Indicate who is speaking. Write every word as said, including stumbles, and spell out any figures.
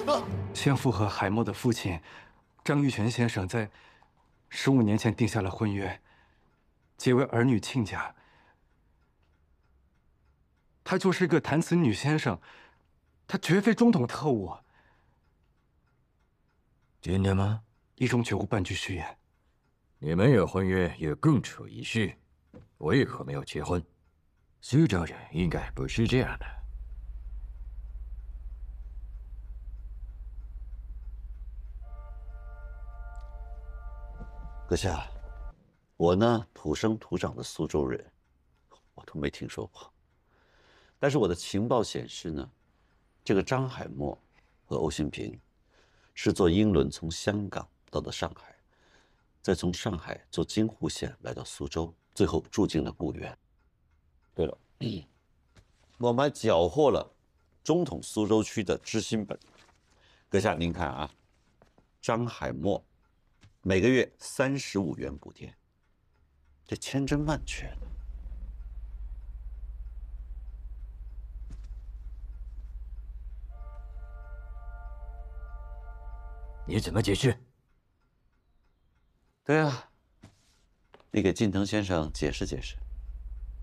Speaker 1: 先父和海默的父亲张玉泉先生在十五年前定下了婚约，结为儿女亲家。他就是个谭子女先生，他绝非中统特务。
Speaker 2: 真的吗？
Speaker 1: 一中绝无半句虚言。
Speaker 2: 你们有婚约也更扯一事，为何没有结婚？苏州人应该不是这样的。
Speaker 3: 阁下，我呢土生土长的苏州人，我都没听说过。但是我的情报显示呢，这个张海默和欧新平是坐英轮从香港到的上海，再从上海坐京沪线来到苏州，最后住进了故园。对了，我们还缴获了中统苏州区的知心本。阁下您看啊，张海默每个月三十五元补贴，这千真万确的。
Speaker 2: 你怎么解释？
Speaker 3: 对啊，你给近藤先生解释解释。